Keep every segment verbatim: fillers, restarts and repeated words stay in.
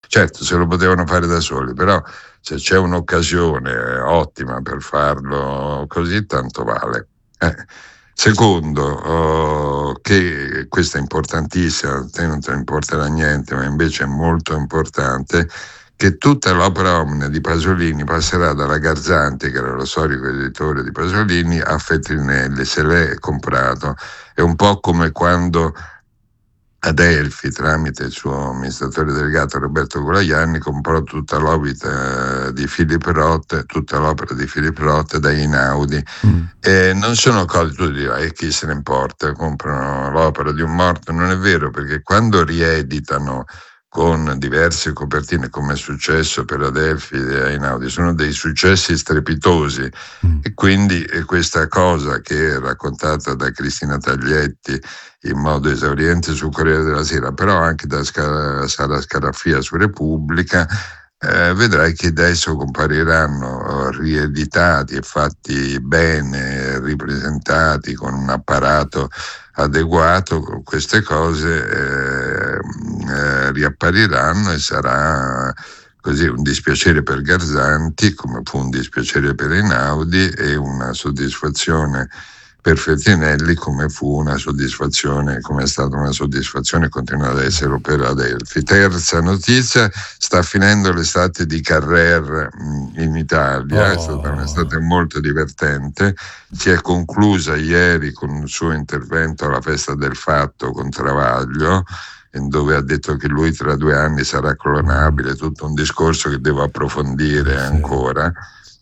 Certo, se lo potevano fare da soli, però se c'è un'occasione ottima per farlo così, tanto vale. Eh. Secondo, oh, che questa è importantissima, a te non te ne importerà niente, ma invece è molto importante, che tutta l'opera omnia di Pasolini passerà dalla Garzanti, che era lo storico editore di Pasolini, a Feltrinelli, se l'è comprato. È un po' come quando Adelphi, tramite il suo amministratore delegato Roberto Colajanni, comprò tutta l'opera di Philip Roth, tutta l'opera di Philip Roth da Einaudi. Mm. E non sono cose, tu dirai, e chi se ne importa, comprano l'opera di un morto. Non è vero, perché quando rieditano con diverse copertine, come è successo per Adelphi e Einaudi, sono dei successi strepitosi. Mm. E quindi questa cosa che è raccontata da Cristina Taglietti in modo esauriente sul Corriere della Sera, però anche da Scar- Sara Scaraffia su Repubblica, eh, vedrai che adesso compariranno rieditati e fatti bene, ripresentati con un apparato adeguato. Con queste cose eh, eh, riappariranno e sarà così un dispiacere per Garzanti, come fu un dispiacere per Einaudi, e una soddisfazione per Feltrinelli, come fu una soddisfazione, come è stata una soddisfazione e continua ad essere per Adelphi. Terza notizia: sta finendo l'estate di Carrère in Italia. Oh. È stata un'estate molto divertente, si è conclusa ieri con il suo intervento alla Festa del Fatto con Travaglio, dove ha detto che lui tra due anni sarà clonabile, tutto un discorso che devo approfondire sì. ancora.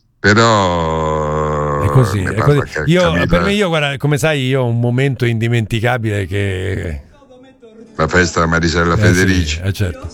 Però è così, è così. Io, Camilla... per me, io guarda, come sai, io ho un momento indimenticabile che la festa da Marisella eh, Federici. Sì, eh, certo.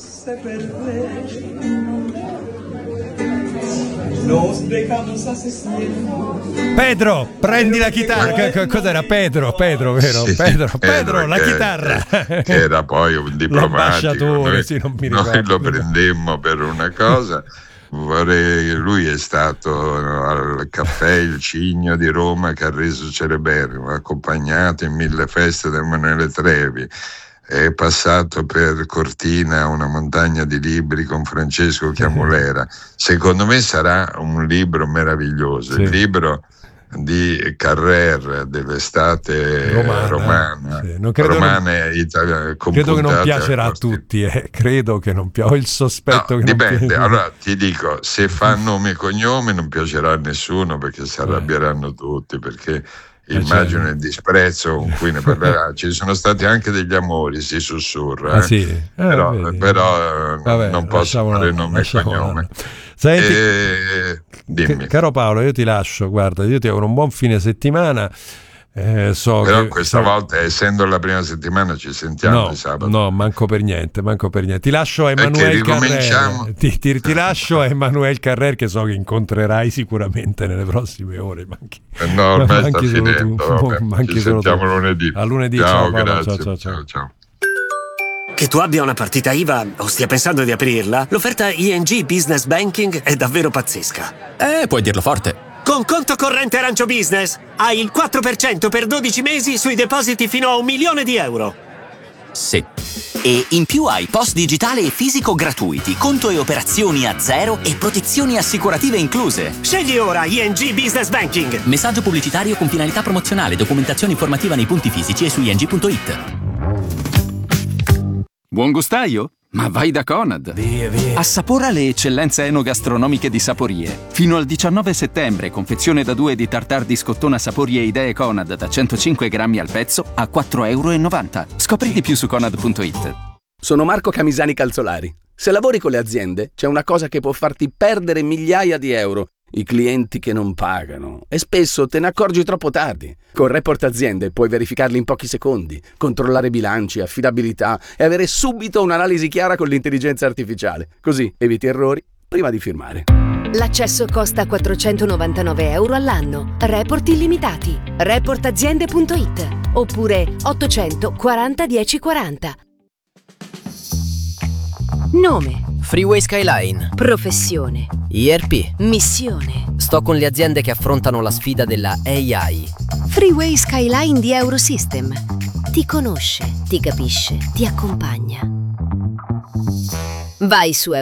Pedro, prendi la chitarra. Cos'era? Pedro, Pedro, vero? Sì, Pedro, Pedro, Pedro la che, chitarra. Che era poi un diplomatico. Noi, sì, non mi ricordo. Noi lo prendemmo per una cosa. Vorrei, lui è stato al caffè Il Cigno di Roma, che ha reso celeberrimo, accompagnato in mille feste da Emanuele Trevi. È passato per Cortina, una montagna di libri con Francesco Chiamulera. Secondo me sarà un libro meraviglioso. Sì. Il libro di Carrère dell'estate romana, romana, sì. non credo romana non, italiana, credo che non piacerà a tutti, eh. credo che non piacerà, ho il sospetto no, che dipende. non Allora ti dico, se fa nome e cognome non piacerà a nessuno, perché si arrabbieranno eh. tutti, perché immagino il disprezzo con cui ne parlerà. Ci sono stati anche degli amori, si sussurra, ah, sì. eh, però, però Vabbè, non posso fare nome e cognome. Senti, eh, dimmi. Caro Paolo, io ti lascio, guarda, io ti auguro un buon fine settimana. Eh, so però che, questa so... volta, essendo la prima settimana, ci sentiamo no, di sabato. No, manco per niente, manco per niente. Ti lascio a Emanuele Carrère. Ti, ti, ti lascio a Emanuele Carrère, che so che incontrerai sicuramente nelle prossime ore. Manchi, no, ormai sta finendo. Tu, vabbè, manchi ci sentiamo tu. lunedì. A lunedì, ciao, ciao, Paolo, grazie. ciao, ciao, ciao. ciao, ciao. Che tu abbia una partita I V A o stia pensando di aprirla, l'offerta I N G Business Banking è davvero pazzesca. Eh, puoi dirlo forte. Con conto corrente Arancio Business hai il quattro per cento per dodici mesi sui depositi fino a un milione di euro. Sì. E in più hai post digitale e fisico gratuiti, conto e operazioni a zero e protezioni assicurative incluse. Scegli ora I N G Business Banking. Messaggio pubblicitario con finalità promozionale, documentazione informativa nei punti fisici e su ing punto it. Buon gustaio? Ma vai da Conad! Via, via. Assapora le eccellenze enogastronomiche di Saporie. Fino al diciannove settembre, confezione da due di tartare di scottona Saporie Idee Conad da centocinque grammi al pezzo a quattro e novanta euro. Scopri di più su conad punto it. Sono Marco Camisani Calzolari. Se lavori con le aziende, c'è una cosa che può farti perdere migliaia di euro. I clienti che non pagano. E spesso te ne accorgi troppo tardi. Con Report Aziende puoi verificarli in pochi secondi, controllare bilanci, affidabilità e avere subito un'analisi chiara con l'intelligenza artificiale. Così eviti errori prima di firmare. L'accesso costa quattrocentonovantanove euro all'anno. Report illimitati. report aziende punto it oppure ottocentoquaranta dieci quaranta. Nome: Freeway Skyline. Professione: I R P. Missione: Sto con le aziende che affrontano la sfida della A I. Freeway Skyline di Eurosystem. Ti conosce, ti capisce, ti accompagna. Vai su